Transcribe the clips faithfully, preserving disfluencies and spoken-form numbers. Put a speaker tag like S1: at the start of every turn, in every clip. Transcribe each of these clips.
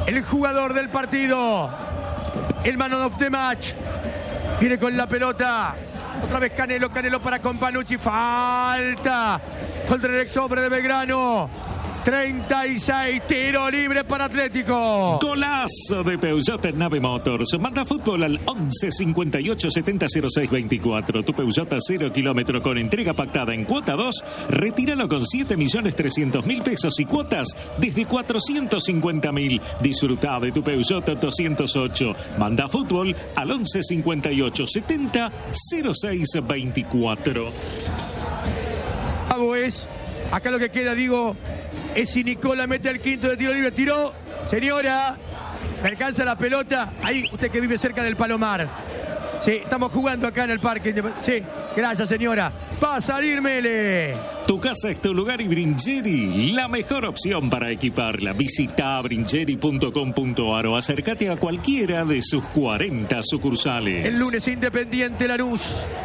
S1: el jugador del partido, el man of the match. Viene con la pelota. Otra vez Canelo, Canelo para Companucci. Falta contra el ex hombre de Belgrano. treinta y seis, tiro libre para Atlético.
S2: Golazo de Peugeot en Nave Motors. Manda fútbol al once cincuenta y ocho setenta cero seis veinticuatro. Tu Peugeot a cero kilómetro con entrega pactada en cuota dos. Retíralo con siete millones trescientos mil pesos y cuotas desde cuatrocientos cincuenta mil. Disfruta de tu Peugeot doscientos ocho. Manda fútbol al once cincuenta y ocho setenta cero seis veinticuatro.
S1: Es, acá lo que queda, digo, es si Nicola mete el quinto de tiro libre. Tiró, señora, me alcanza la pelota. Ahí, usted que vive cerca del Palomar. Sí, estamos jugando acá en el parque. Sí, gracias, señora. Va a salir Mele.
S2: Tu casa es tu lugar y Bringeri, la mejor opción para equiparla. Visita bringeri punto com punto ar o acércate a cualquiera de sus cuarenta sucursales.
S1: El lunes Independiente Lanús.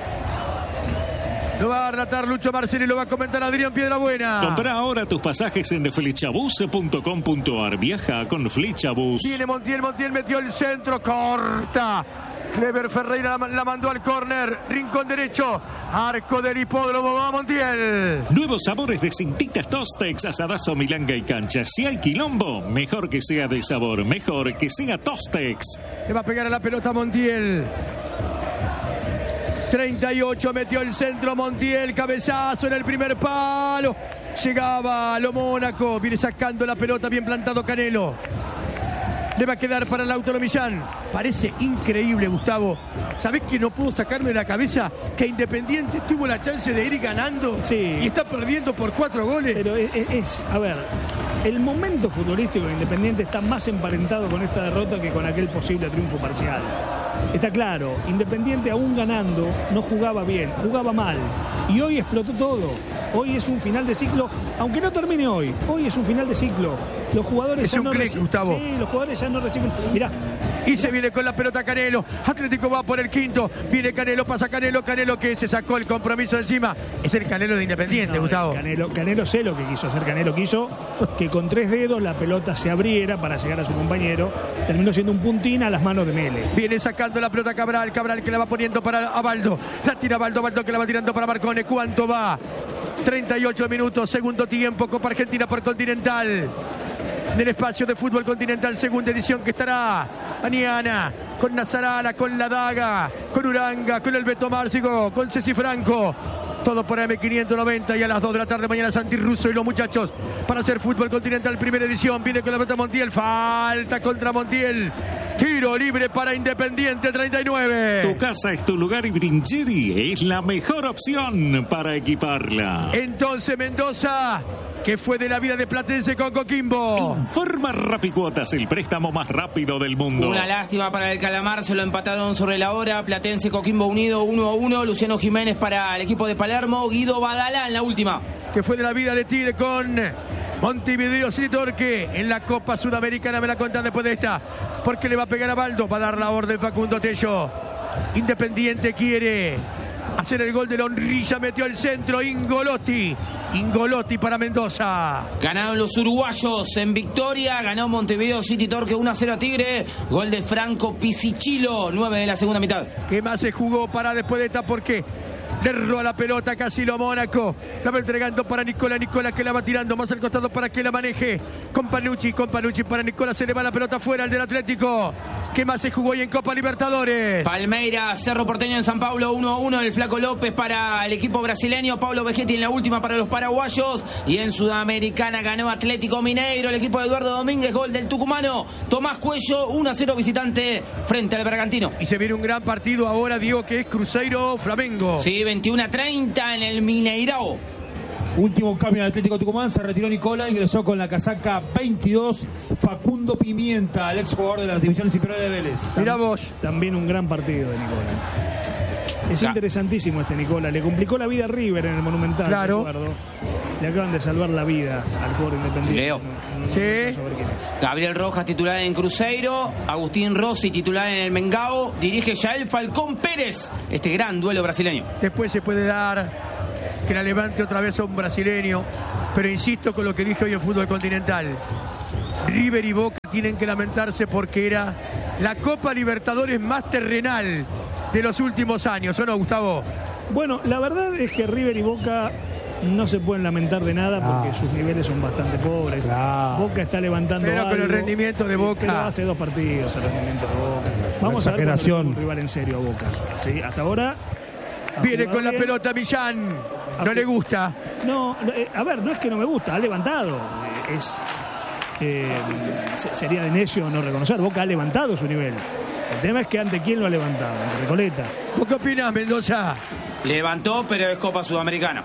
S1: Lo va a relatar Lucho Marcelo y lo va a comentar Adrián Piedrabuena.
S2: Compra ahora tus pasajes en flechabus punto com punto ar. Viaja con Flechabus.
S1: Viene Montiel, Montiel metió el centro, corta. Clever Ferreira la mandó al córner, rincón derecho, arco del hipódromo, va Montiel.
S2: Nuevos sabores de cintitas Tostex, asadazo, milanga y cancha. Si hay quilombo, mejor que sea de sabor, mejor que sea Tostex.
S1: Le va a pegar a la pelota Montiel. treinta y ocho, metió el centro Montiel, cabezazo en el primer palo. Llegaba lo Mónaco, viene sacando la pelota, bien plantado Canelo. Le va a quedar para Lautaro Millán. Parece increíble, Gustavo. ¿Sabés que no puedo sacarme de la cabeza que Independiente tuvo la chance de ir ganando?
S3: Sí.
S1: Y está perdiendo por cuatro goles.
S3: Pero es, es, es, a ver, el momento futbolístico de Independiente está más emparentado con esta derrota que con aquel posible triunfo parcial. Está claro, Independiente aún ganando no jugaba bien, jugaba mal. Y hoy explotó todo. Hoy es un final de ciclo, aunque no termine hoy. Hoy es un final de ciclo. Los jugadores
S1: es
S3: ya
S1: un
S3: no
S1: clic, Gustavo.
S3: Sí, los jugadores ya no reciben. Mirá.
S1: Y se viene con la pelota Canelo. Atlético va por el quinto. Viene Canelo, pasa Canelo. Canelo que se sacó el compromiso encima. Es el Canelo de Independiente, no, Gustavo.
S3: Canelo, Canelo sé lo que quiso hacer. Canelo quiso que con tres dedos la pelota se abriera para llegar a su compañero. Terminó siendo un puntín a las manos de Mele.
S1: Viene sacando la pelota Cabral. Cabral que la va poniendo para Abaldo. La tira Abaldo. Abaldo que la va tirando para Marcone. ¿Cuánto va? treinta y ocho minutos, segundo tiempo, Copa Argentina por Continental. En el espacio de Fútbol Continental, segunda edición que estará mañana con Nazarala, con La Daga, con Uranga, con el Beto Márcigo, con Ceci Franco. Todo por M quinientos noventa y a las dos de la tarde mañana Santi Russo y los muchachos para hacer Fútbol Continental, primera edición. Viene con la pelota Montiel, falta contra Montiel. Tiro libre para Independiente, treinta y nueve.
S2: Tu casa es tu lugar y Bringeri es la mejor opción para equiparla.
S1: Entonces Mendoza, que fue de la vida de Platense con Coquimbo.
S2: Informa Rapicuotas, el préstamo más rápido del mundo.
S4: Una lástima para el Calamar, se lo empataron sobre la hora. Platense Coquimbo unido uno a uno. Luciano Jiménez para el equipo de Palermo. Guido Badalá en la última.
S1: Que fue de la vida de Tigre con Montevideo City Torque en la Copa Sudamericana. Me la contan después de esta, porque le va a pegar a Baldo. Va a dar la orden Facundo Tello. Independiente quiere hacer el gol de Lonrilla, metió el centro Ingolotti. Ingolotti para Mendoza.
S4: Ganaron los uruguayos en victoria. Ganó Montevideo City Torque uno a cero a Tigre. Gol de Franco Pisichilo, nueve de la segunda mitad.
S1: ¿Qué más se jugó para después de esta? Porque le roba la pelota casi lo Mónaco. La va entregando para Nicola. Nicola que la va tirando más al costado para que la maneje. Con Panucci. Con Panucci para Nicola. Se le va la pelota fuera al del Atlético. ¿Qué más se jugó hoy en Copa Libertadores?
S4: Palmeiras, Cerro Porteño en San Paulo uno a uno. El Flaco López para el equipo brasileño. Pablo Vegetti en la última para los paraguayos. Y en Sudamericana ganó Atlético Mineiro. El equipo de Eduardo Domínguez. Gol del tucumano Tomás Cuello. uno a cero visitante frente al Bragantino.
S1: Y se viene un gran partido ahora, digo, que es Cruzeiro Flamengo.
S4: Sí, veintiuno a treinta en el Mineirao.
S5: Último cambio en el Atlético Tucumán, se retiró Nicola, ingresó con la casaca veintidós Facundo Pimienta, el ex jugador de las divisiones inferiores de Vélez.
S1: Mirá vos.
S3: También un gran partido de Nicola. Es interesantísimo este Nicola, le complicó la vida a River en el Monumental.
S1: Claro.
S3: Eduardo. Le acaban de salvar la vida al jugador Independiente.
S4: Leo.
S3: No, no,
S1: sí.
S3: no saber quién es.
S4: Gabriel Rojas titular en Cruzeiro, Agustín Rossi titular en el Mengao, dirige Yael Falcón Pérez, este gran duelo brasileño.
S1: Después se puede dar que la levante otra vez a un brasileño, pero insisto con lo que dije hoy en Fútbol Continental. River y Boca tienen que lamentarse porque era la Copa Libertadores más terrenal de los últimos años, ¿o no, Gustavo?
S3: Bueno, la verdad es que River y Boca no se pueden lamentar de nada porque ah. sus niveles son bastante pobres. Ah. Boca está levantando
S1: pero
S3: algo.
S1: Pero el rendimiento de Boca.
S3: Pero hace dos partidos el rendimiento de Boca. Vamos a ver un rival en serio a Boca. ¿Sí? Hasta ahora.
S1: Viene con bien. La pelota Millán. No le gusta.
S3: No, eh, a ver, no es que no me gusta, ha levantado. Eh, es eh, sería de necio no reconocer. Boca ha levantado su nivel. El tema es que ante quién lo ha levantado, ante Recoleta.
S1: ¿Vos qué opinás, Mendoza?
S4: Levantó, pero es Copa Sudamericana.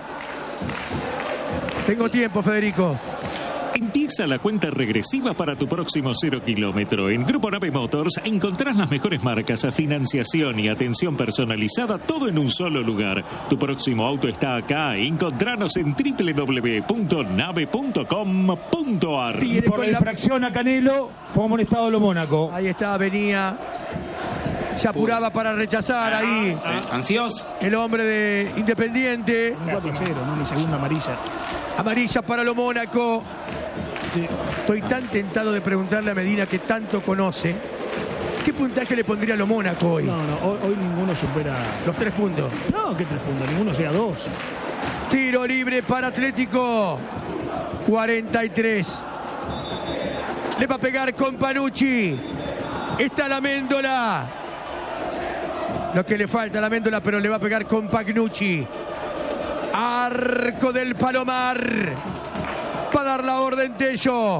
S1: Tengo tiempo, Federico.
S2: Empieza la cuenta regresiva para tu próximo cero kilómetro. En Grupo Nave Motors encontrás las mejores marcas, financiación y atención personalizada, todo en un solo lugar. Tu próximo auto está acá. Encontranos en doble u doble u doble u punto nave punto com punto a r.
S5: Por la infracción a Canelo fue amonestado lo Mónaco.
S1: Ahí está, venía. Se apuraba para rechazar ah, ahí.
S4: Sí. Ansioso.
S1: El hombre de Independiente.
S3: Un cuatro cero, ¿no? Mi segunda amarilla.
S1: Amarilla para lo Mónaco. Sí. Estoy tan tentado de preguntarle a Medina, que tanto conoce, ¿qué puntaje le pondría a lo Mónaco hoy?
S3: No, no, hoy, hoy ninguno supera
S1: los tres puntos.
S3: No, ¿qué tres puntos? Ninguno sea dos.
S1: Tiro libre para Atlético. cuarenta y tres. Le va a pegar con Panucci. Está la Méndola. Lo que le falta a la Méndola, pero le va a pegar con Pagnucci. Arco del Palomar. Va a dar la orden Tello.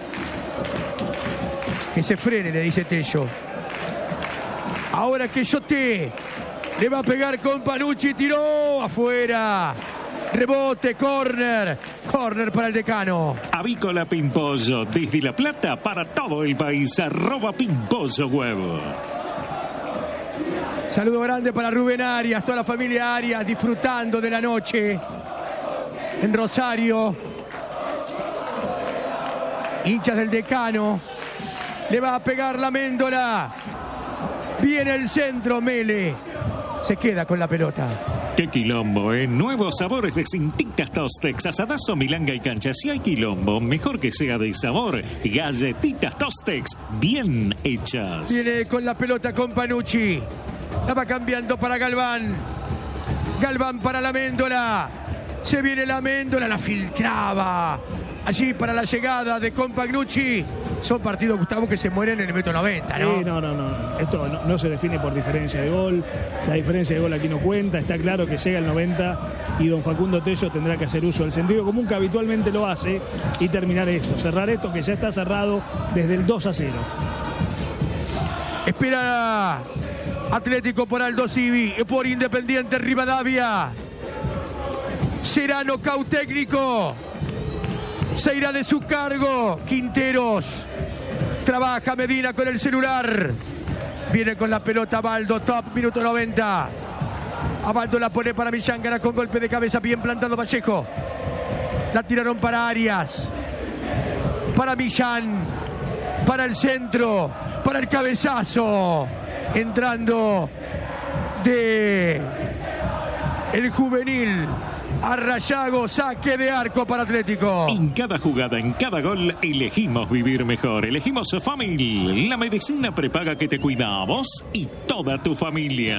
S1: Que se frene, le dice Tello. Ahora que Yoté le va a pegar con Panucci. Tiró afuera. Rebote, córner. Córner para el Decano.
S2: Avícola Pimpollo. Desde La Plata para todo el país. Arroba Pimpollo Huevo.
S1: Saludo grande para Rubén Arias, toda la familia Arias disfrutando de la noche en Rosario. Hinchas del Decano. Le va a pegar la Méndola. Viene el centro, Mele. Se queda con la pelota.
S2: ¡Qué quilombo, eh! Nuevos sabores de Cintitas Tostex, asadazo, milanga y cancha. Si hay quilombo, mejor que sea de sabor. Galletitas Tostex, bien hechas.
S1: Viene con la pelota con Panucci. La va cambiando para Galván. Galván para la Méndola. Se viene la Méndola, la filtraba. Allí para la llegada de Compagnucci. Son partidos, Gustavo, que se mueren en el metro noventa, ¿no?
S3: Sí, no, no, no. Esto no, no se define por diferencia de gol. La diferencia de gol aquí no cuenta. Está claro que llega el noventa y don Facundo Tello tendrá que hacer uso del sentido común que habitualmente lo hace y terminar esto. Cerrar esto que ya está cerrado desde el dos a cero.
S1: Espera Atlético por Aldo Civi, por Independiente Rivadavia. Será nocaut técnico. Se irá de su cargo Quinteros. Trabaja Medina con el celular. Viene con la pelota Baldo, top, minuto noventa. A Baldo la pone para Millán, gana con golpe de cabeza, bien plantado Vallejo. La tiraron para Arias. Para Millán. Para el centro. Para el cabezazo. Entrando de el juvenil Arrayago, saque de arco para Atlético.
S2: En cada jugada, en cada gol, elegimos vivir mejor. Elegimos Famil, la medicina prepaga que te cuida a vos y toda tu familia.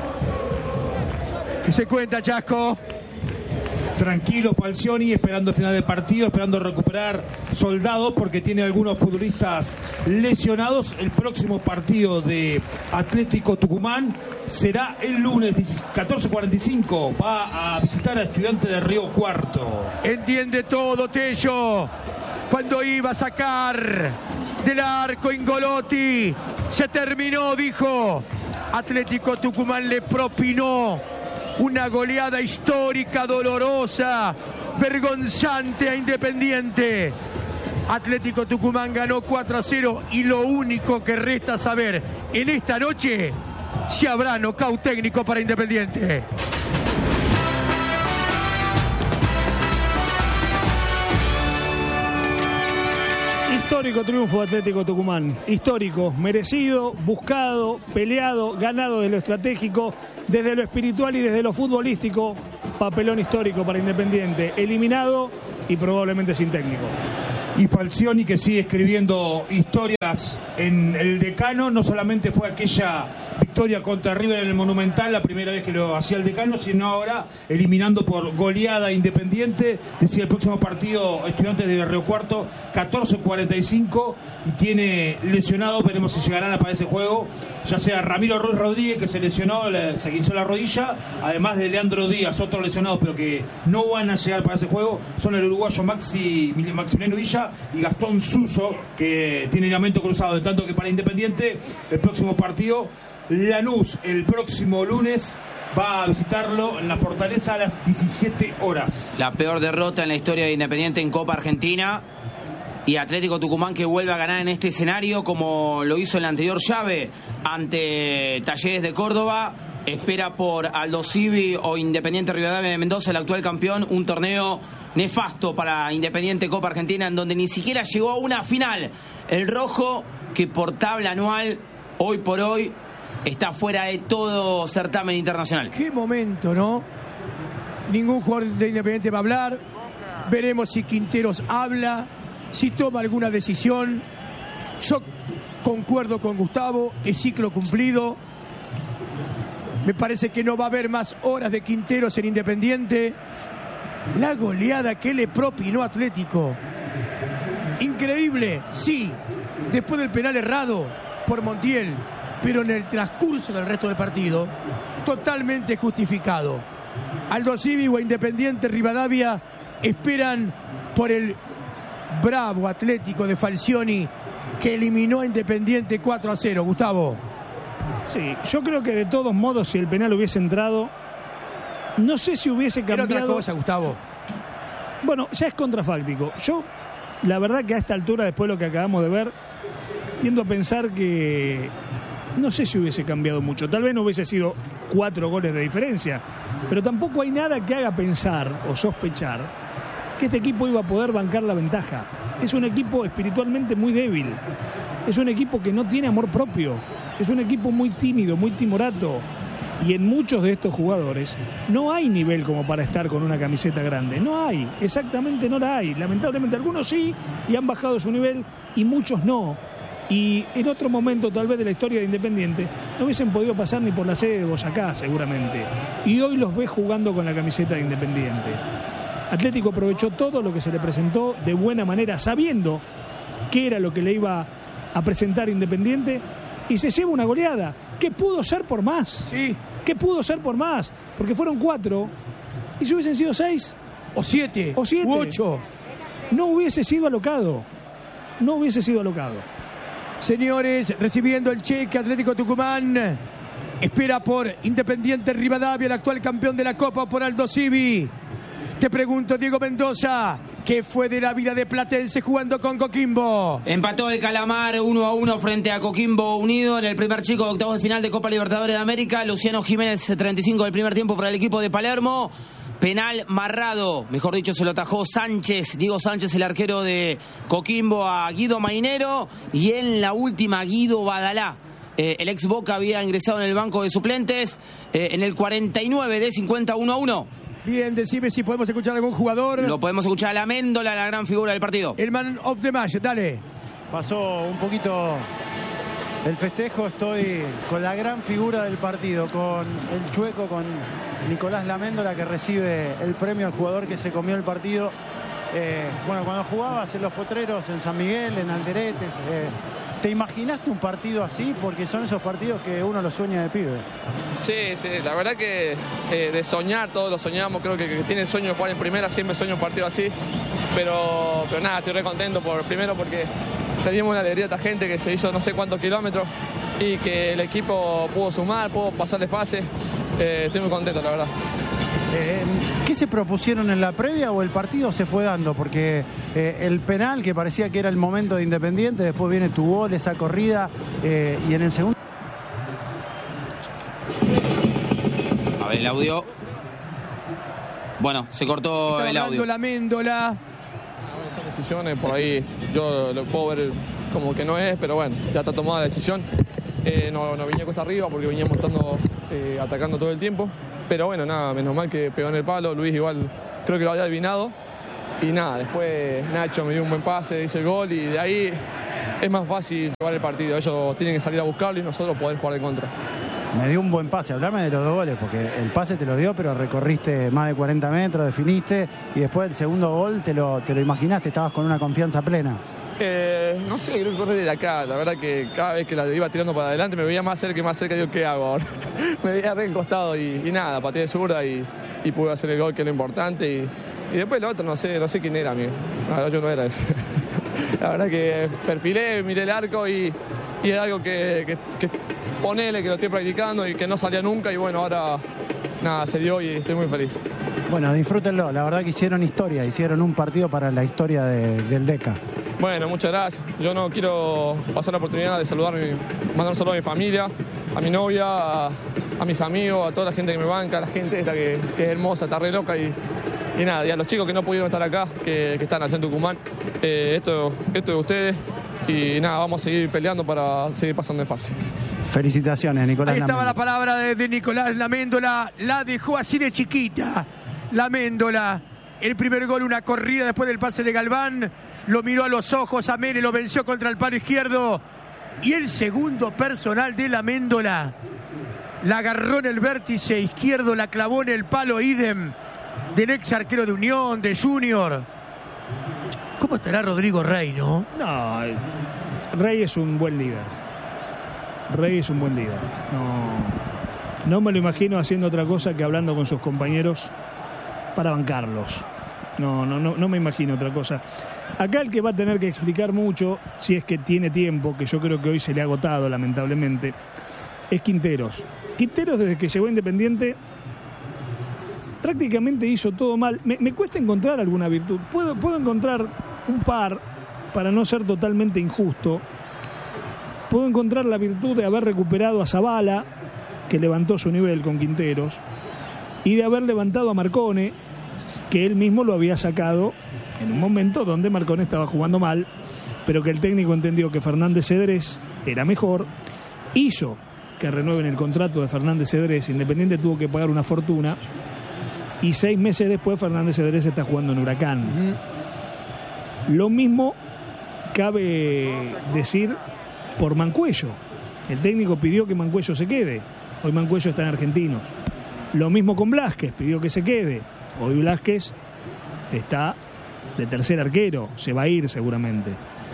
S1: ¿Qué se cuenta, Chasco?
S5: Tranquilo Falcioni, esperando el final del partido, esperando recuperar soldados porque tiene algunos futbolistas lesionados. El próximo partido de Atlético Tucumán será el lunes catorce cuarenta y cinco. Va a visitar a Estudiantes de Río Cuarto.
S1: Entiende todo Tello. Cuando iba a sacar del arco Ingolotti, se terminó, dijo. Atlético Tucumán le propinó una goleada histórica, dolorosa, vergonzante a Independiente. Atlético Tucumán ganó cuatro a cero y lo único que resta saber en esta noche si habrá nocaut técnico para Independiente.
S3: Histórico triunfo de Atlético Tucumán. Histórico, merecido, buscado, peleado, ganado de lo estratégico, desde lo espiritual y desde lo futbolístico. Papelón histórico para Independiente. Eliminado y probablemente sin técnico.
S5: y Falcioni, que sigue escribiendo historias en el Decano. No solamente fue aquella victoria contra River en el Monumental, la primera vez que lo hacía el Decano, sino ahora eliminando por goleada Independiente. Decía el próximo partido Estudiantes de Río Cuarto, catorce cuarenta y cinco, y tiene lesionado, veremos si llegarán para ese juego, ya sea Ramiro Ruiz Rodríguez, que se lesionó, se guinzó la rodilla, además de Leandro Díaz, otro lesionado, pero que no van a llegar para ese juego, son el uruguayo Maxi, Maximiliano Villa y Gastón Suso, que tiene ligamento cruzado. De tanto que para Independiente, el próximo partido, Lanús, el próximo lunes, va a visitarlo en la Fortaleza a las diecisiete horas.
S4: La peor derrota en la historia de Independiente en Copa Argentina. Y Atlético Tucumán, que vuelve a ganar en este escenario como lo hizo en la anterior llave ante Talleres de Córdoba. Espera por Aldo Civi o Independiente Rivadavia de Mendoza, el actual campeón. Un torneo nefasto para Independiente Copa Argentina, en donde ni siquiera llegó a una final. El rojo, que por tabla anual, hoy por hoy, está fuera de todo certamen internacional.
S1: Qué momento, ¿no? Ningún jugador de Independiente va a hablar. Veremos si Quinteros habla, si toma alguna decisión. Yo concuerdo con Gustavo, es ciclo cumplido. Me parece que no va a haber más horas de Quinteros en Independiente. La goleada que le propinó Atlético, increíble, sí, después del penal errado por Montiel, pero en el transcurso del resto del partido, totalmente justificado. Aldo Civi o Independiente Rivadavia esperan por el bravo Atlético de Falcioni, que eliminó a Independiente cuatro a cero. Gustavo.
S3: Sí, yo creo que de todos modos, si el penal hubiese entrado, no sé si hubiese cambiado.
S1: Era otra cosa, Gustavo.
S3: Bueno, ya es contrafáctico. Yo, la verdad que a esta altura, después de lo que acabamos de ver, tiendo a pensar que no sé si hubiese cambiado mucho. Tal vez no hubiese sido cuatro goles de diferencia, pero tampoco hay nada que haga pensar o sospechar que este equipo iba a poder bancar la ventaja. Es un equipo espiritualmente muy débil. Es un equipo que no tiene amor propio. Es un equipo muy tímido, muy timorato. Y en muchos de estos jugadores no hay nivel como para estar con una camiseta grande. No hay, exactamente no la hay. Lamentablemente algunos sí y han bajado su nivel y muchos no. Y en otro momento tal vez de la historia de Independiente no hubiesen podido pasar ni por la sede de Boyacá seguramente. Y hoy los ves jugando con la camiseta de Independiente. Atlético aprovechó todo lo que se le presentó de buena manera, sabiendo qué era lo que le iba a presentar Independiente, y se lleva una goleada que pudo ser por más.
S1: Sí.
S3: Que pudo ser por más, porque fueron cuatro, y si hubiesen sido seis
S1: o siete
S3: o siete
S1: u ocho,
S3: no hubiese sido alocado. No hubiese sido alocado.
S1: Señores, recibiendo el cheque, Atlético Tucumán espera por Independiente Rivadavia, el actual campeón de la Copa, por Aldo Civi. Te pregunto, Diego Mendoza, ¿qué fue de la vida de Platense jugando con Coquimbo?
S4: Empató el Calamar uno a uno frente a Coquimbo Unido en el primer chico de octavos de final de Copa Libertadores de América. Luciano Jiménez, treinta y cinco del primer tiempo para el equipo de Palermo. Penal marrado, mejor dicho, se lo atajó Sánchez, Diego Sánchez, el arquero de Coquimbo, a Guido Mainero. Y en la última, Guido Badalá. Eh, el ex Boca había ingresado en el banco de suplentes eh, en el cuarenta y nueve de cincuenta, uno a uno.
S1: Bien, decime si podemos escuchar a algún jugador.
S4: Lo podemos escuchar a la Méndola, la gran figura del partido.
S1: El man of the match, dale.
S6: Pasó un poquito el festejo, estoy con la gran figura del partido, con el Chueco, con Nicolás Laméndola, que recibe el premio al jugador que se comió el partido. Eh, bueno, cuando jugabas en Los Potreros, en San Miguel, en Alderetes, eh, ¿te imaginaste un partido así? Porque son esos partidos que uno los sueña de pibe.
S7: Sí, sí, la verdad que eh, de soñar, todos lo soñamos, creo que, que tiene el sueño de jugar en primera, siempre sueño un partido así, pero, pero nada, estoy re contento, por, primero porque le dimos una alegría a esta gente que se hizo no sé cuántos kilómetros y que el equipo pudo sumar, pudo pasar de fase, eh, estoy muy contento, la verdad.
S6: Eh, ¿Qué se propusieron en la previa o el partido se fue dando? Porque eh, el penal, que parecía que era el momento de Independiente, después viene tu gol, esa corrida, eh, y en el segundo...
S4: A ver el audio. Bueno, se cortó
S1: Está
S4: el audio.
S1: la Méndola.
S7: Bueno, son decisiones, por ahí yo lo puedo ver como que no es, pero bueno, ya está tomada la decisión. Eh, no, no venía cuesta arriba porque veníamos estando eh, atacando todo el tiempo. Pero bueno, nada, menos mal que pegó en el palo. Luis igual creo que lo había adivinado. y nada, después Nacho me dio un buen pase, hice el gol y de ahí es más fácil llevar el partido. Ellos tienen que salir a buscarlo y nosotros poder jugar de contra.
S6: Me dio un buen pase, hablame de los dos goles, porque el pase te lo dio, pero recorriste más de cuarenta metros, definiste, y después el segundo gol te lo, te lo imaginaste, estabas con una confianza plena.
S7: Eh, no sé, creo que correr desde acá. La verdad que cada vez que la iba tirando para adelante me veía más cerca y más cerca. Digo, ¿qué hago ahora? Me veía re encostado y, y nada, pateé de zurda y, y pude hacer el gol, que es lo importante. Y, y después lo otro, no sé, no sé quién era, amigo. La verdad, yo no era ese. La verdad que perfilé, miré el arco y, y es algo que, que, que ponele, que lo estoy practicando y que no salía nunca. Y bueno, ahora nada, se dio y estoy muy feliz.
S6: Bueno, disfrútenlo. La verdad que hicieron historia, hicieron un partido para la historia de, del DECA.
S7: Bueno, muchas gracias. Yo no quiero pasar la oportunidad de saludar, mandar un saludo a mi familia, a mi novia, a, a mis amigos, a toda la gente que me banca, a la gente esta que, que es hermosa, está re loca y, y nada, y a los chicos que no pudieron estar acá, que, que están allá en Tucumán. Eh, esto, esto es de ustedes y nada, vamos a seguir peleando para seguir pasando de fase.
S6: Felicitaciones, Nicolás.
S1: Ahí estaba
S6: Laméndola.
S1: la palabra de, de Nicolás Laméndola, la dejó así de chiquita. Laméndola, el primer gol, una corrida después del pase de Galván. Lo miró a los ojos a Mele, lo venció contra el palo izquierdo. Y el segundo personal de Laméndola. La agarró en el vértice izquierdo, la clavó en el palo, idem del ex arquero de Unión, de Junior. ¿Cómo estará Rodrigo Rey, no?
S3: No, Rey es un buen líder. Rey es un buen líder. No, no me lo imagino haciendo otra cosa que hablando con sus compañeros para bancarlos. No, no, no, no me imagino otra cosa. Acá el que va a tener que explicar mucho, si es que tiene tiempo, que yo creo que hoy se le ha agotado lamentablemente, es Quinteros. Quinteros desde que llegó a Independiente prácticamente hizo todo mal. Me, me cuesta encontrar alguna virtud. Puedo, puedo encontrar un par, para no ser totalmente injusto. Puedo encontrar la virtud de haber recuperado a Zavala, que levantó su nivel con Quinteros, y de haber levantado a Marcone, que él mismo lo había sacado en un momento donde Marcone estaba jugando mal, pero que el técnico entendió que Fernández Cedrés era mejor, hizo que renueven el contrato de Fernández Cedrés. Independiente tuvo que pagar una fortuna y seis meses después Fernández Cedrés está jugando en Huracán. Uh-huh. Lo mismo cabe decir por Mancuello. El técnico pidió que Mancuello se quede, hoy Mancuello está en Argentinos. Lo mismo con Blázquez, pidió que se quede, hoy Blázquez está de tercer arquero, se va a ir seguramente.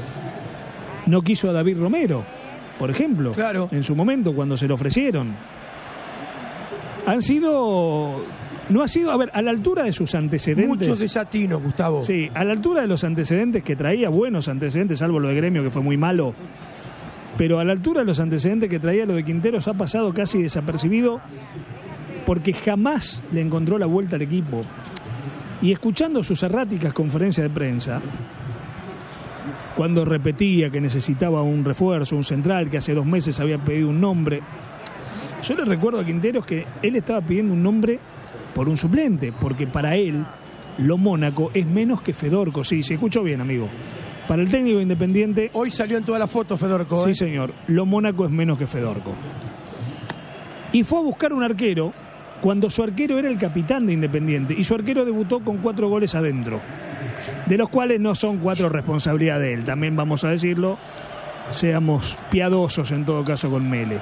S3: No quiso a David Romero, por ejemplo,
S1: claro,
S3: en su momento cuando se lo ofrecieron. Han sido, no ha sido, a ver, a la altura de sus antecedentes.
S1: Muchos desatinos, Gustavo.
S3: Sí, a la altura de los antecedentes que traía, buenos antecedentes, salvo lo de Gremio que fue muy malo. Pero a la altura de los antecedentes que traía lo de Quinteros ha pasado casi desapercibido porque jamás le encontró la vuelta al equipo. Y escuchando sus erráticas conferencias de prensa, cuando repetía que necesitaba un refuerzo, un central, que hace dos meses había pedido un nombre, yo le recuerdo a Quinteros que él estaba pidiendo un nombre por un suplente, porque para él lo Mónaco es menos que Fedorco. Sí, se escuchó bien, amigo. Para el técnico Independiente...
S1: Hoy salió en toda la foto Fedorco.
S3: Sí,
S1: ¿eh?
S3: señor. Lo Mónaco es menos que Fedorco. Y fue a buscar un arquero cuando su arquero era el capitán de Independiente. Y su arquero debutó con cuatro goles adentro. De los cuales no son cuatro responsabilidad de él. También vamos a decirlo. Seamos piadosos en todo caso con Mele.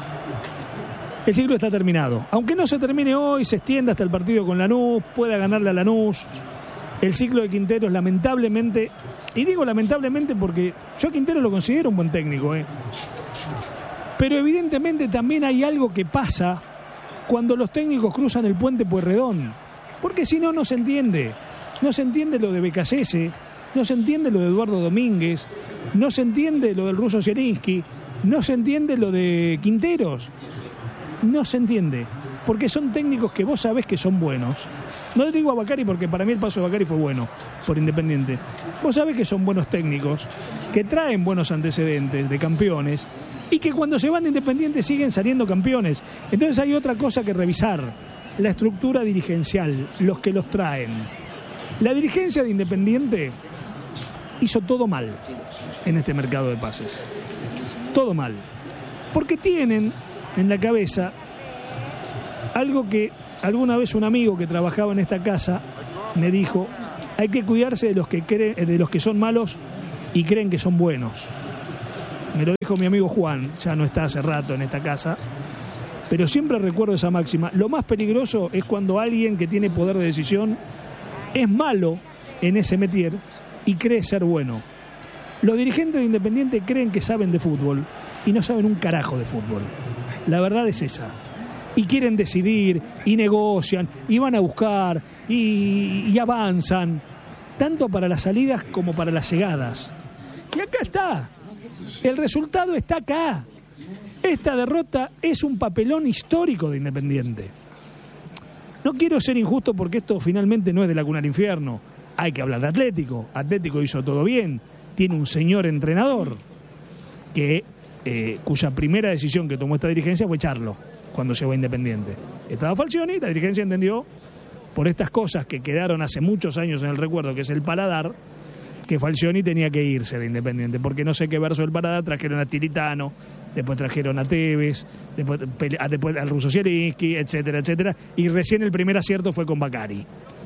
S3: El ciclo está terminado. Aunque no se termine hoy, se extienda hasta el partido con Lanús, pueda ganarle a Lanús. El ciclo de Quinteros, lamentablemente, y digo lamentablemente porque yo a Quinteros lo considero un buen técnico, ¿eh? Pero evidentemente también hay algo que pasa cuando los técnicos cruzan el puente Pueyrredón, porque si no, no se entiende. No se entiende lo de Becasese, no se entiende lo de Eduardo Domínguez, no se entiende lo del ruso Zielinski, no se entiende lo de Quinteros. No se entiende, porque son técnicos que vos sabés que son buenos. No le digo a Bacari porque para mí el paso de Bacari fue bueno por Independiente. Vos sabés que son buenos técnicos, que traen buenos antecedentes de campeones y que cuando se van de Independiente siguen saliendo campeones. Entonces hay otra cosa que revisar, la estructura dirigencial, los que los traen. La dirigencia de Independiente hizo todo mal en este mercado de pases. Todo mal. Porque tienen en la cabeza algo que alguna vez un amigo que trabajaba en esta casa me dijo Hay que cuidarse de los que creen, de los que son malos y creen que son buenos. Me lo dijo mi amigo Juan, ya no está hace rato en esta casa, pero siempre recuerdo esa máxima. Lo más peligroso es cuando alguien que tiene poder de decisión es malo en ese métier y cree ser bueno. Los dirigentes de Independiente creen que saben de fútbol y no saben un carajo de fútbol. La verdad es esa. Y quieren decidir, y negocian, y van a buscar, y, y avanzan, tanto para las salidas como para las llegadas. Y acá está. El resultado está acá. Esta derrota es un papelón histórico de Independiente. No quiero ser injusto porque esto finalmente no es de la cuna al infierno. Hay que hablar de Atlético. Atlético hizo todo bien. Tiene un señor entrenador que, eh, cuya primera decisión que tomó esta dirigencia fue echarlo cuando llegó a Independiente. Estaba Falcioni, la dirigencia entendió, por estas cosas que quedaron hace muchos años en el recuerdo, que es el paladar, que Falcioni tenía que irse de Independiente, porque no sé qué verso del paladar, trajeron a Tiritano, después trajeron a Tevez, después, a, después al ruso Zielinski, etcétera, etcétera, y recién el primer acierto fue con Bacari.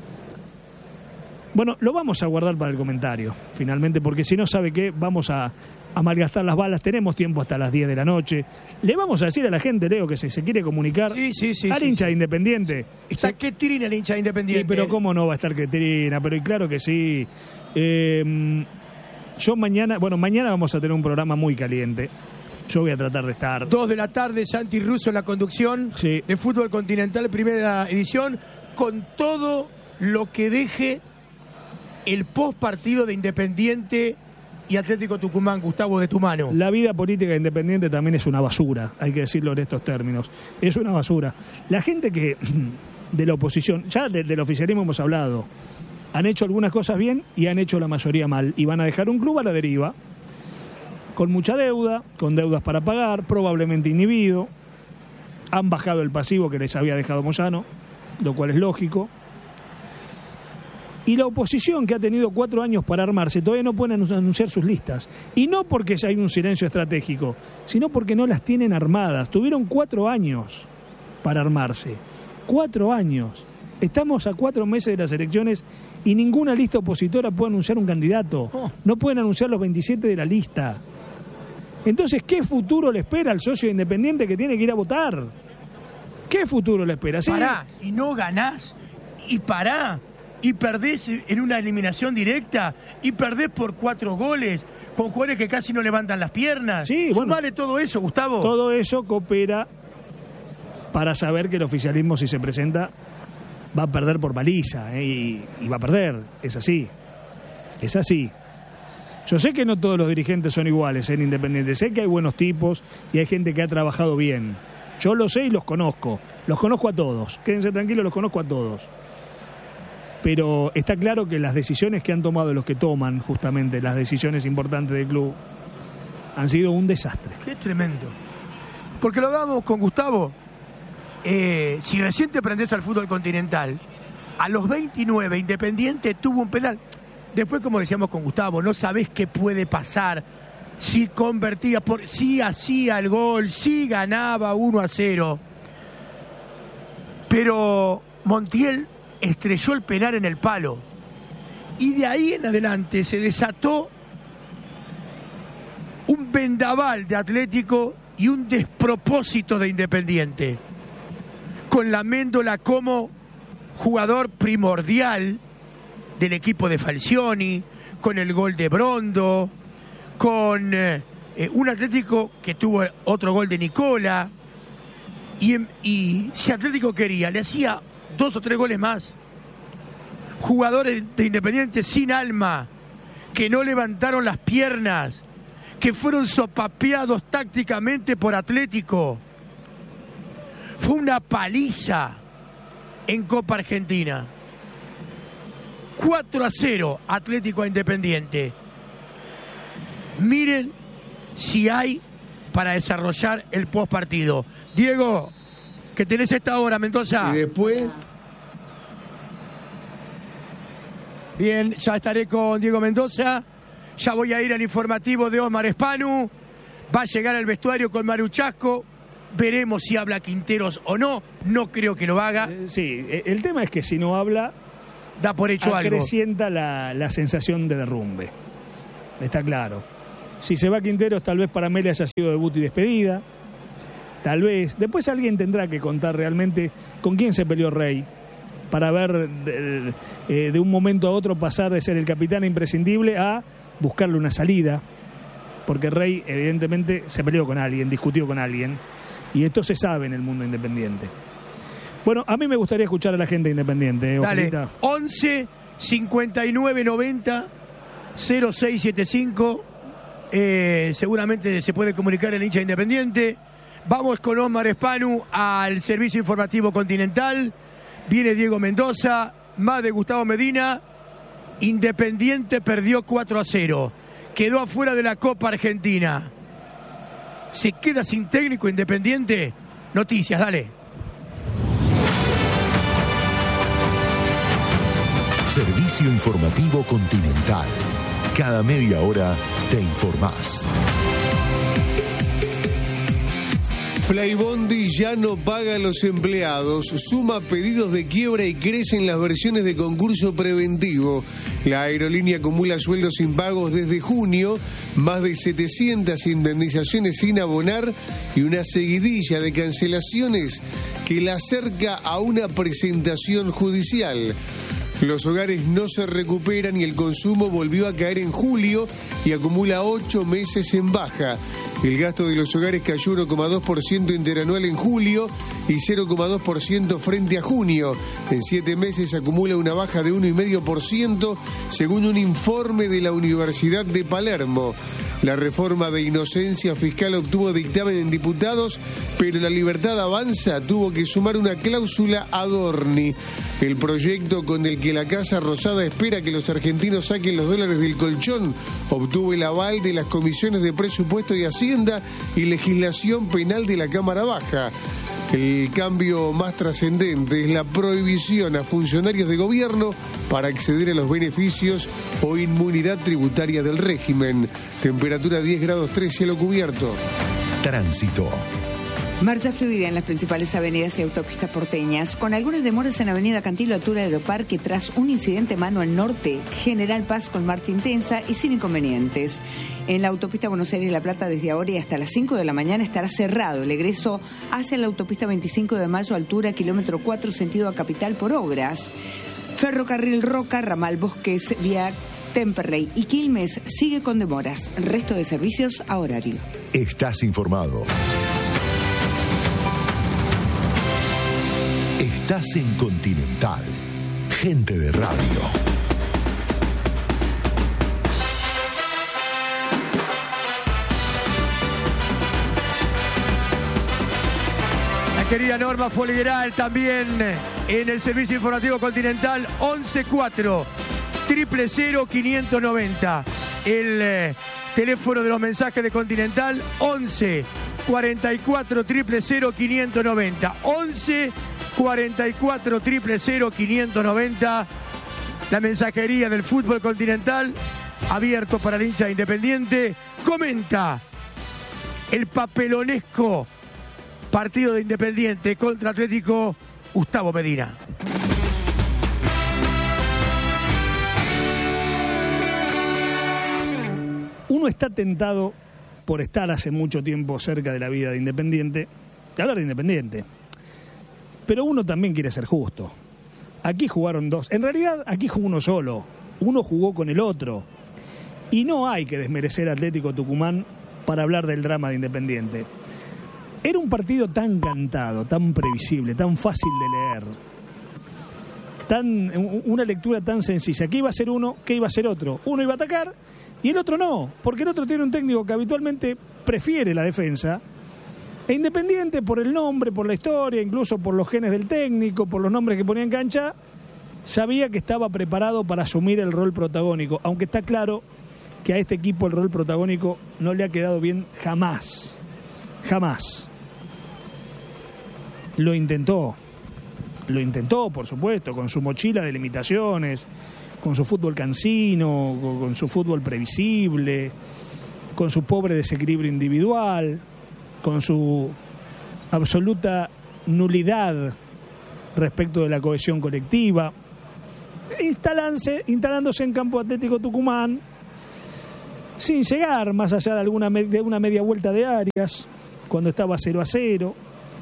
S3: Bueno, lo vamos a guardar para el comentario, finalmente, porque si no, ¿sabe qué? Vamos a, a malgastar las balas, tenemos tiempo hasta las diez de la noche. Le vamos a decir a la gente, Leo, que si se quiere comunicar
S1: sí, sí, sí,
S3: al
S1: sí,
S3: hincha
S1: sí.
S3: de Independiente.
S1: Está
S3: se...
S1: que trina el hincha de Independiente.
S3: Sí, pero cómo no va a estar que trina, pero claro que sí. Eh, yo mañana, bueno, mañana vamos a tener un programa muy caliente. Yo voy a tratar de estar.
S1: Dos de la tarde, Santi Russo en la conducción
S3: sí.
S1: de Fútbol Continental, primera edición, con todo lo que deje el post partido de Independiente y Atlético Tucumán. Gustavo, de tu mano.
S3: La vida política de Independiente también es una basura, hay que decirlo en estos términos. Es una basura. La gente que de la oposición, ya de, del oficialismo hemos hablado, han hecho algunas cosas bien y han hecho la mayoría mal. Y van a dejar un club a la deriva, con mucha deuda, con deudas para pagar, probablemente inhibido. Han bajado el pasivo que les había dejado Moyano, lo cual es lógico. Y la oposición, que ha tenido cuatro años para armarse, todavía no pueden anunciar sus listas. Y no porque hay un silencio estratégico, sino porque no las tienen armadas. Tuvieron cuatro años para armarse. Cuatro años. Estamos a cuatro meses de las elecciones y ninguna lista opositora puede anunciar un candidato. No pueden anunciar los veintisiete de la lista. Entonces, ¿qué futuro le espera al socio independiente que tiene que ir a votar? ¿Qué futuro le espera? ¿Sí?
S1: Pará, y no ganás, y pará, y perdés en una eliminación directa, y perdés por cuatro goles, con jugadores que casi no levantan las piernas.
S3: Sí, bueno.
S1: Sumale todo eso, Gustavo.
S3: Todo eso coopera para saber que el oficialismo, si se presenta, va a perder por baliza, ¿eh? y, y va a perder, es así, es así. Yo sé que no todos los dirigentes son iguales en Independiente, sé que hay buenos tipos y hay gente que ha trabajado bien. Yo lo sé y los conozco, los conozco a todos, quédense tranquilos, los conozco a todos. Pero está claro que las decisiones que han tomado los que toman, justamente las decisiones importantes del club, han sido un desastre.
S1: Qué tremendo. Porque lo hablábamos con Gustavo, eh, si recién te prendés al fútbol continental, a los veintinueve Independiente tuvo un penal. Después, como decíamos con Gustavo, no sabés qué puede pasar si convertía, por, si hacía el gol, si ganaba uno a cero. Pero Montiel estrelló el penal en el palo. Y de ahí en adelante se desató un vendaval de Atlético y un despropósito de Independiente. Con la Méndola como jugador primordial del equipo de Falcioni, con el gol de Brondo, con eh, un Atlético que tuvo otro gol de Nicola, y, y si Atlético quería, le hacía dos o tres goles más. Jugadores de Independiente sin alma, que no levantaron las piernas, que fueron sopapeados tácticamente por Atlético. Fue una paliza en Copa Argentina. cuatro a cero Atlético a Independiente. Miren si hay para desarrollar el post partido. Diego, que tenés esta hora, Mendoza.
S8: Y después.
S1: Bien, ya estaré con Diego Mendoza. Ya voy a ir al informativo de Omar Espanu. Va a llegar al vestuario con Maru Chasco. Veremos si habla Quinteros o no. No creo que lo haga.
S3: Eh, sí, el tema es que si no habla,
S1: da por hecho algo.
S3: Acrecienta la, la sensación de derrumbe. Está claro. Si se va Quinteros, tal vez para Mele haya sido debut y despedida. Tal vez. Después alguien tendrá que contar realmente con quién se peleó Rey, para ver de, de, de un momento a otro pasar de ser el capitán imprescindible a buscarle una salida. Porque Rey evidentemente se peleó con alguien, discutió con alguien. Y esto se sabe en el mundo independiente. Bueno, a mí me gustaría escuchar a la gente independiente. ¿eh,
S1: Dale, once cincuenta y nueve noventa cero seis setenta y cinco. Eh, seguramente se puede comunicar el hincha independiente. Vamos con Omar Espanu al servicio informativo continental. Viene Diego Mendoza, más de Gustavo Medina. Independiente perdió cuatro a cero. Quedó afuera de la Copa Argentina. ¿Se queda sin técnico Independiente? Noticias, dale.
S8: Servicio informativo continental. Cada media hora te informás.
S9: Flybondi ya no paga a los empleados, suma pedidos de quiebra y crecen las versiones de concurso preventivo. La aerolínea acumula sueldos impagos desde junio, más de setecientas indemnizaciones sin abonar y una seguidilla de cancelaciones que la acerca a una presentación judicial. Los hogares no se recuperan y el consumo volvió a caer en julio y acumula ocho meses en baja. El gasto de los hogares cayó uno coma dos por ciento interanual en julio y cero coma dos por ciento frente a junio. En siete meses acumula una baja de uno coma cinco por ciento según un informe de la Universidad de Palermo. La reforma de inocencia fiscal obtuvo dictamen en diputados, pero la Libertad Avanza tuvo que sumar una cláusula Adorni. El proyecto con el que la Casa Rosada espera que los argentinos saquen los dólares del colchón obtuvo el aval de las comisiones de presupuesto y Hacienda y legislación penal de la Cámara Baja. El cambio más trascendente es la prohibición a funcionarios de gobierno para acceder a los beneficios o inmunidad tributaria del régimen. Temperatura diez grados tres, cielo cubierto.
S8: Tránsito.
S10: Marcha fluida en las principales avenidas y autopistas porteñas, con algunas demoras en Avenida Cantilo, altura Aeroparque, tras un incidente mano al norte. General Paz con marcha intensa y sin inconvenientes. En la autopista Buenos Aires-La Plata, desde ahora y hasta las cinco de la mañana estará cerrado el egreso hacia la autopista veinticinco de mayo, altura kilómetro cuatro, sentido a Capital, por obras. Ferrocarril Roca, ramal Bosques, vía Temperley y Quilmes sigue con demoras. Resto de servicios a horario.
S8: Estás informado. Estás en Continental. Gente de radio.
S1: La querida Norma Folgueral también en el servicio informativo continental. Once cuatro cero cero quinientos noventa. El eh, teléfono de los mensajes de Continental. Once cuarenta y cuatro cero cero quinientos noventa. Once cuarenta y cuatro cero cero quinientos noventa. La mensajería del fútbol continental, abierto para el hincha Independiente. Comenta el papelonesco partido de Independiente contra Atlético, Gustavo Medina.
S3: Uno está tentado, por estar hace mucho tiempo cerca de la vida de Independiente, de hablar de Independiente. Pero uno también quiere ser justo. Aquí jugaron dos. En realidad, aquí jugó uno solo. Uno jugó con el otro. Y no hay que desmerecer a Atlético Tucumán para hablar del drama de Independiente. Era un partido tan cantado, tan previsible, tan fácil de leer. Tan, una lectura tan sencilla. ¿Qué iba a ser uno? ¿Qué iba a ser otro? Uno iba a atacar y el otro no. Porque el otro tiene un técnico que habitualmente prefiere la defensa. E Independiente, por el nombre, por la historia, incluso por los genes del técnico, por los nombres que ponía en cancha, sabía que estaba preparado para asumir el rol protagónico. Aunque está claro que a este equipo el rol protagónico no le ha quedado bien jamás. Jamás. Lo intentó. Lo intentó, por supuesto, con su mochila de limitaciones, con su fútbol cansino, con su fútbol previsible, con su pobre desequilibrio individual, con su absoluta nulidad respecto de la cohesión colectiva. instalándose, instalándose en campo Atlético Tucumán, sin llegar más allá de, alguna, de una media vuelta de Arias, cuando estaba cero a cero.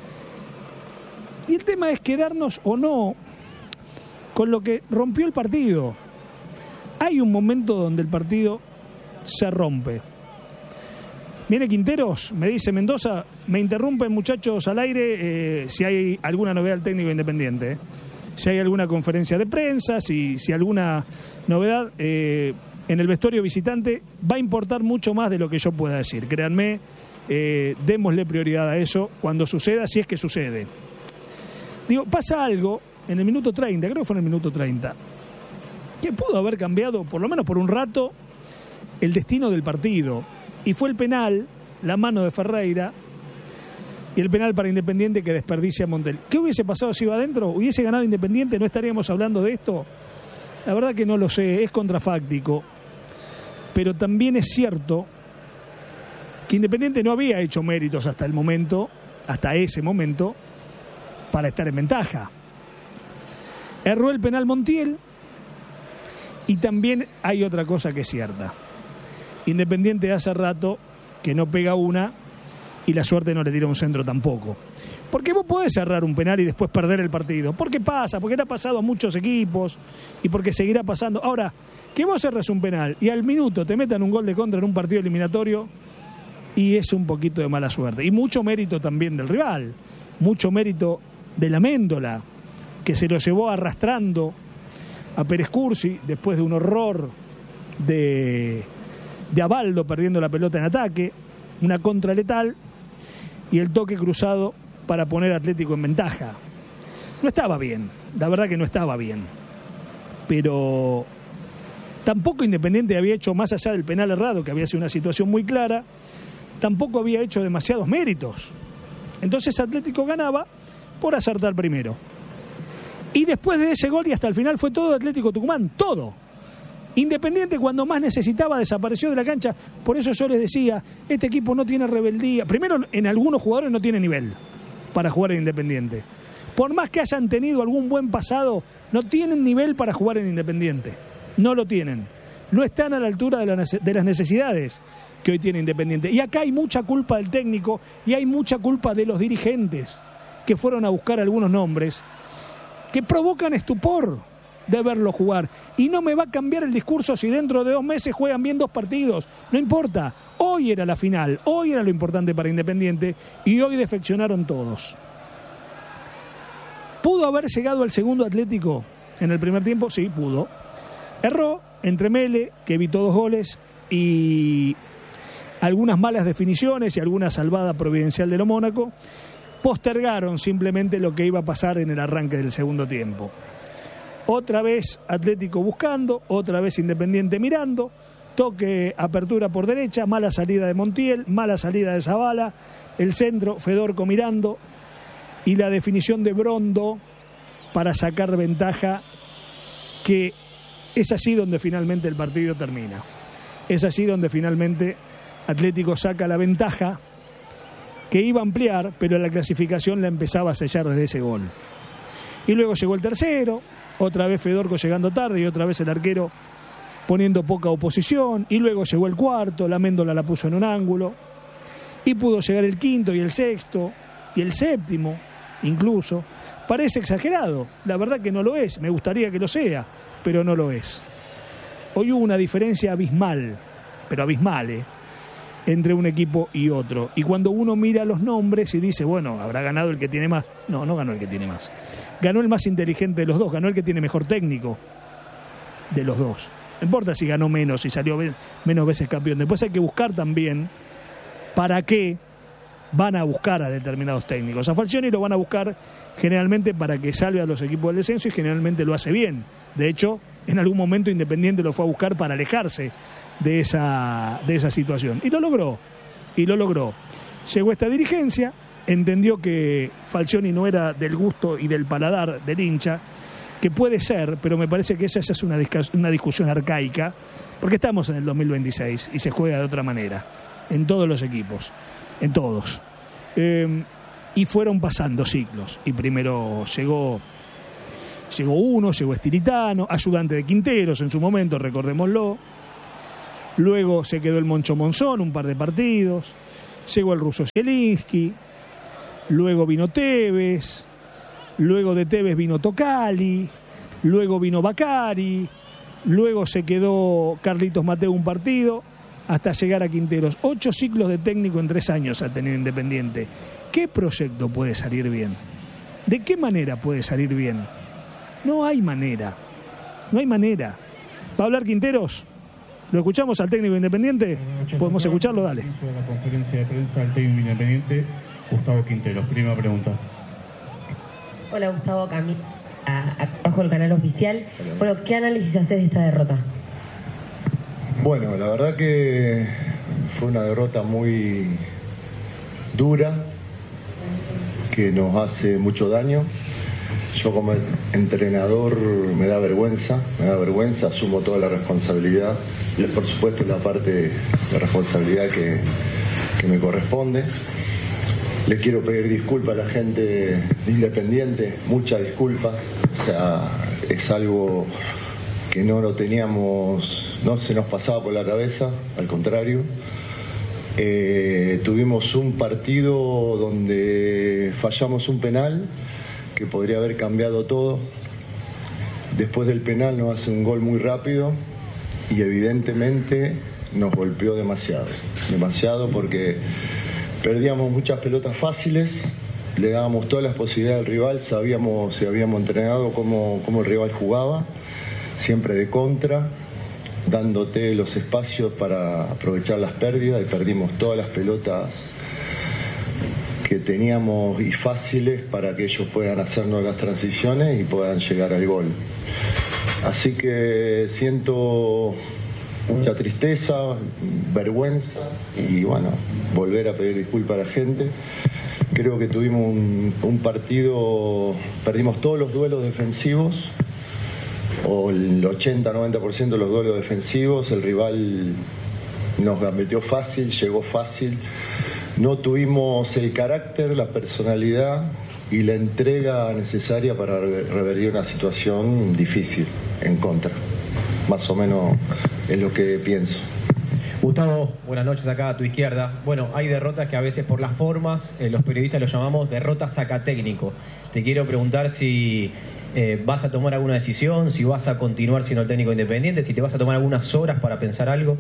S3: Y el tema es quedarnos o no con lo que rompió el partido. Hay un momento donde el partido se rompe. Viene Quinteros, me dice Mendoza, me interrumpen muchachos al aire eh, si hay alguna novedad del técnico Independiente. Eh. Si hay alguna conferencia de prensa, si, si alguna novedad eh, en el vestuario visitante, va a importar mucho más de lo que yo pueda decir. Créanme, eh, démosle prioridad a eso cuando suceda, si es que sucede. Digo, pasa algo en el minuto treinta, creo que fue en el minuto treinta, que pudo haber cambiado, por lo menos por un rato, el destino del partido. Y fue el penal, la mano de Ferreira, y el penal para Independiente que desperdicia a Montiel. ¿Qué hubiese pasado si iba adentro? ¿Hubiese ganado Independiente? ¿No estaríamos hablando de esto? La verdad que no lo sé, es contrafáctico. Pero también es cierto que Independiente no había hecho méritos hasta el momento, hasta ese momento, para estar en ventaja. Erró el penal Montiel, y también hay otra cosa que es cierta. Independiente hace rato que no pega una y la suerte no le tira un centro tampoco. Porque vos podés cerrar un penal y después perder el partido. Porque pasa, porque le ha pasado a muchos equipos y porque seguirá pasando. Ahora, que vos cerres un penal y al minuto te metan un gol de contra en un partido eliminatorio, y es un poquito de mala suerte. Y mucho mérito también del rival, mucho mérito de la Méndola, que se lo llevó arrastrando a Pérez Cursi después de un horror de... de Abaldo perdiendo la pelota en ataque, una contra letal y el toque cruzado para poner a Atlético en ventaja. No estaba bien, la verdad que no estaba bien, pero tampoco Independiente había hecho, más allá del penal errado, que había sido una situación muy clara, tampoco había hecho demasiados méritos. Entonces Atlético ganaba por acertar primero. Y después de ese gol y hasta el final fue todo Atlético Tucumán, todo. Independiente cuando más necesitaba desapareció de la cancha. Por eso yo les decía, este equipo no tiene rebeldía. Primero, en algunos jugadores no tiene nivel para jugar en Independiente. Por más que hayan tenido algún buen pasado, no tienen nivel para jugar en Independiente. No lo tienen. No están a la altura de, la, de las necesidades que hoy tiene Independiente. Y acá hay mucha culpa del técnico y hay mucha culpa de los dirigentes que fueron a buscar algunos nombres que provocan estupor de verlo jugar. Y no me va a cambiar el discurso si dentro de dos meses juegan bien dos partidos. No importa. Hoy era la final. Hoy era lo importante para Independiente. Y hoy defeccionaron todos. ¿Pudo haber llegado al segundo Atlético en el primer tiempo? Sí, pudo. Erró entre Mele, que evitó dos goles, y algunas malas definiciones y alguna salvada providencial de lo Mónaco. Postergaron simplemente lo que iba a pasar en el arranque del segundo tiempo. Otra vez Atlético buscando, otra vez Independiente mirando, toque, apertura por derecha, mala salida de Montiel, mala salida de Zavala, el centro, Fedorco mirando, y la definición de Brondo para sacar ventaja, que es así donde finalmente el partido termina. Es así donde finalmente Atlético saca la ventaja que iba a ampliar, pero la clasificación la empezaba a sellar desde ese gol. Y luego llegó el tercero, otra vez Fedorco llegando tarde y otra vez el arquero poniendo poca oposición, y luego llegó el cuarto, la Méndola la puso en un ángulo, y pudo llegar el quinto y el sexto y el séptimo incluso. Parece exagerado, la verdad que no lo es, me gustaría que lo sea, pero no lo es. Hoy hubo una diferencia abismal, pero abismal, ¿eh? entre un equipo y otro. Y cuando uno mira los nombres y dice, bueno, habrá ganado el que tiene más. No, no ganó el que tiene más. Ganó el más inteligente de los dos, ganó el que tiene mejor técnico de los dos. No importa si ganó menos, si salió menos veces campeón. Después hay que buscar también para qué van a buscar a determinados técnicos. A Falcioni lo van a buscar generalmente para que salve a los equipos del descenso, y generalmente lo hace bien. De hecho, en algún momento Independiente lo fue a buscar para alejarse de esa, de esa situación. Y lo logró, y lo logró. Llegó esta dirigencia, entendió que Falcioni no era del gusto y del paladar del hincha, que puede ser, pero me parece que esa, esa es una, una discusión arcaica, porque estamos en el dos mil veintiséis y se juega de otra manera, en todos los equipos, en todos. Eh, y fueron pasando ciclos, y primero llegó Llegó uno, llegó Estiritano, ayudante de Quinteros en su momento, recordémoslo. Luego se quedó el Moncho Monzón un par de partidos. Llegó el ruso Zielinski. Luego vino Tevez. Luego de Tevez vino Tocali. Luego vino Bacari. Luego se quedó Carlitos Mateo un partido. Hasta llegar a Quinteros. Ocho ciclos de técnico en tres años ha tenido Independiente. ¿Qué proyecto puede salir bien? ¿De qué manera puede salir bien? No hay manera. No hay manera. ¿Va a hablar Quinteros? ¿Lo escuchamos al técnico Independiente? ¿Podemos escucharlo? Dale.
S11: La conferencia de prensa del técnico Independiente, Gustavo Quinteros. Primera pregunta.
S12: Hola, Gustavo, Camila, abajo del canal oficial. Bueno, ¿qué análisis haces de esta derrota?
S13: Bueno, la verdad que fue una derrota muy dura, que nos hace mucho daño. Yo como entrenador me da vergüenza, me da vergüenza, asumo toda la responsabilidad y por supuesto la parte de responsabilidad que, que me corresponde. Le quiero pedir disculpas a la gente de Independiente, muchas disculpas, o sea, es algo que no lo teníamos, no se nos pasaba por la cabeza, al contrario. Eh, tuvimos un partido donde fallamos un penal que podría haber cambiado todo. Después del penal nos hace un gol muy rápido y evidentemente nos golpeó demasiado, demasiado porque perdíamos muchas pelotas fáciles, le dábamos todas las posibilidades al rival, sabíamos, si habíamos entrenado cómo, cómo el rival jugaba, siempre de contra, dándote los espacios para aprovechar las pérdidas y perdimos todas las pelotas que teníamos y fáciles para que ellos puedan hacernos las transiciones y puedan llegar al gol. Así que siento mucha tristeza, vergüenza y bueno, volver a pedir disculpas a la gente. Creo que tuvimos un, un partido, perdimos todos los duelos defensivos, o el ochenta a noventa por ciento de los duelos defensivos, el rival nos metió fácil, llegó fácil. No tuvimos el carácter, la personalidad y la entrega necesaria para revertir una situación difícil en contra. Más o menos es lo que pienso.
S14: Gustavo, buenas noches acá a tu izquierda. Bueno, hay derrotas que a veces por las formas, eh, los periodistas lo llamamos derrotas sacatécnico. Te quiero preguntar si eh, vas a tomar alguna decisión, si vas a continuar siendo el técnico Independiente, si te vas a tomar algunas horas para pensar algo.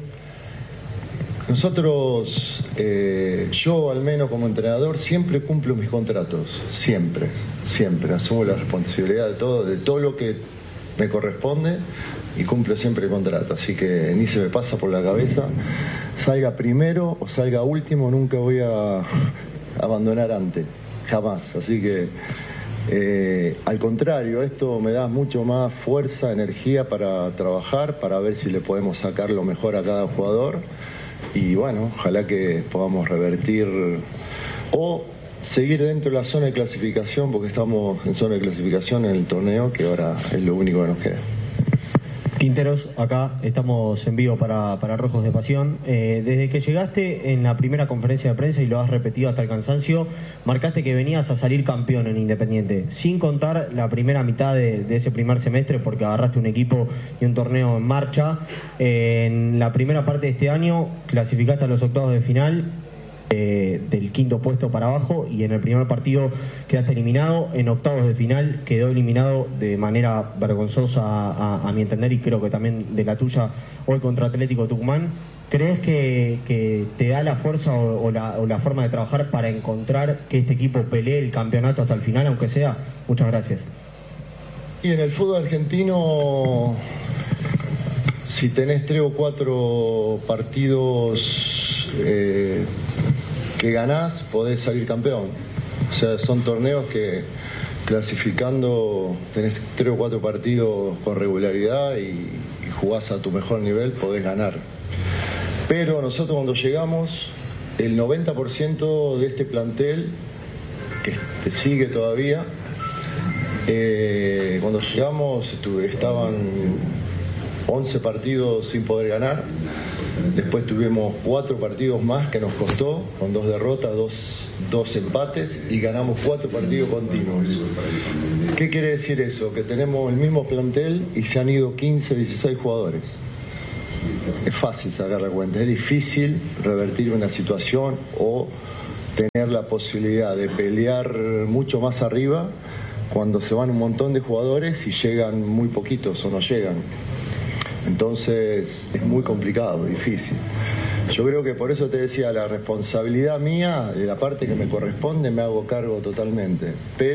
S13: Nosotros, eh, yo al menos como entrenador, siempre cumplo mis contratos, siempre, siempre, asumo la responsabilidad de todo, de todo lo que me corresponde y cumplo siempre el contrato, así que ni se me pasa por la cabeza, salga primero o salga último, nunca voy a abandonar antes, jamás, así que eh, al contrario, esto me da mucho más fuerza, energía para trabajar, para ver si le podemos sacar lo mejor a cada jugador. Y bueno, ojalá que podamos revertir o seguir dentro de la zona de clasificación, porque estamos en zona de clasificación en el torneo, que ahora es lo único que nos queda.
S14: Quinteros, acá estamos en vivo para, para Rojos de Pasión. Eh, desde que llegaste en la primera conferencia de prensa, y lo has repetido hasta el cansancio, marcaste que venías a salir campeón en Independiente, sin contar la primera mitad de, de ese primer semestre, porque agarraste un equipo y un torneo en marcha. Eh, en la primera parte de este año clasificaste a los octavos de final, Eh, del quinto puesto para abajo, y en el primer partido quedaste eliminado. En octavos de final quedó eliminado de manera vergonzosa a, a, a mi entender, y creo que también de la tuya, hoy contra Atlético Tucumán. ¿Crees que, que te da la fuerza o, o, la, o la forma de trabajar para encontrar que este equipo pelee el campeonato hasta el final, aunque sea? Muchas gracias.
S13: Y en el fútbol argentino, si tenés tres o cuatro partidos eh, que ganás, podés salir campeón. O sea, son torneos que clasificando tenés tres o cuatro partidos con regularidad y, y jugás a tu mejor nivel, podés ganar. Pero nosotros cuando llegamos, el noventa por ciento de este plantel, que sigue todavía, eh, cuando llegamos estuve, estaban once partidos sin poder ganar. Después tuvimos cuatro partidos más que nos costó, con dos derrotas, dos, dos empates, y ganamos cuatro partidos continuos. ¿Qué quiere decir eso? Que tenemos el mismo plantel y se han ido quince, dieciséis jugadores. Es fácil sacar la cuenta, es difícil revertir una situación o tener la posibilidad de pelear mucho más arriba cuando se van un montón de jugadores y llegan muy poquitos o no llegan. Entonces es muy complicado, difícil. Yo creo que por eso te decía, la responsabilidad mía, de la parte que me corresponde, me hago cargo totalmente. Pero